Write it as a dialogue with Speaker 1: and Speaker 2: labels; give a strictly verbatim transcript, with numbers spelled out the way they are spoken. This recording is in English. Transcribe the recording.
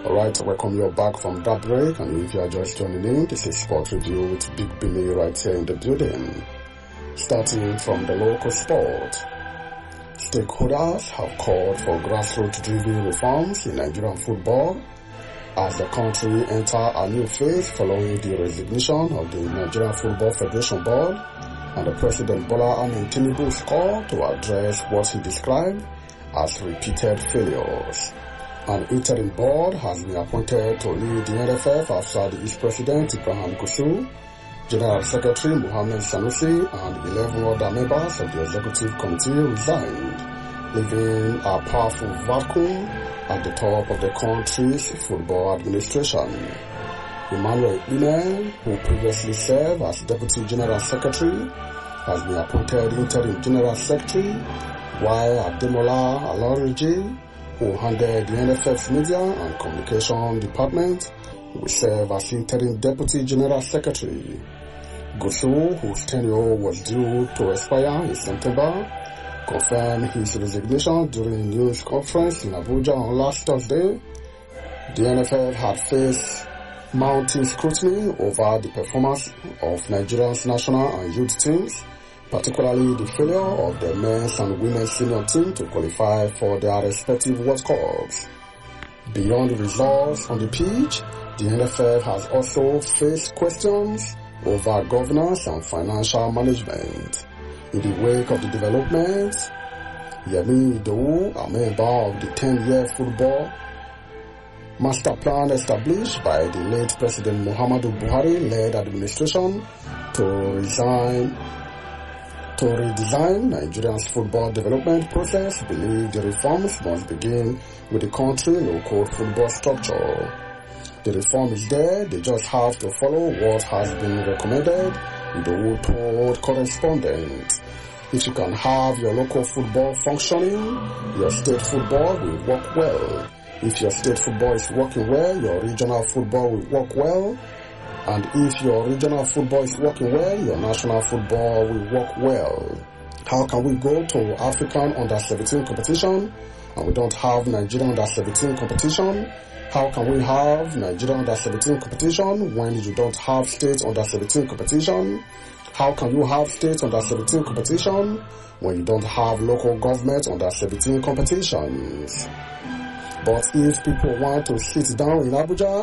Speaker 1: Alright, welcome you back from that break, and if you are just joining in, this is Sport Review with Big Billy right here in the building. Starting from the local sport, stakeholders have called for grassroots-driven reforms in Nigerian football as the country enters a new phase following the resignation of the Nigerian Football Federation Board and the President Bola Ahmed Tinubu's call to address what he described as repeated failures. An interim board has been appointed to lead the N F F after the East President Ibrahim Gusau, General Secretary Mohammed Sanusi, and eleven other members of the Executive Committee resigned, leaving a powerful vacuum at the top of the country's football administration. Emmanuel Ikpine, who previously served as Deputy General Secretary, has been appointed Interim General Secretary, while Ademola Alariji, who handled the N F F's Media and Communication Department, will serve as Interim Deputy General Secretary. Gusau, whose tenure was due to expire in September, confirmed his resignation during a news conference in Abuja on last Thursday. The N F F had faced mounting scrutiny over the performance of Nigeria's national and youth teams, particularly the failure of the men's and women's senior team to qualify for their respective World Cups. Beyond the results on the pitch, the N F F has also faced questions over governance and financial management. In the wake of the development, Yemi Idowu, a member of the ten-year football master plan established by the late President Muhammadu Buhari-led administration to resign To redesign Nigeria's football development process, believe the reforms must begin with the country local football structure. The reform is there, they just have to follow what has been recommended, Idowu told correspondents. If you can have your local football functioning, your state football will work well. If your state football is working well, your regional football will work well. And if your regional football is working well, your national football will work well. How can we go to African under seventeen competition and we don't have Nigerian under seventeen competition? How can we have Nigerian under seventeen competition when you don't have state under seventeen competition? How can you have state under seventeen competition when you don't have local government under seventeen competitions? But if people want to sit down in Abuja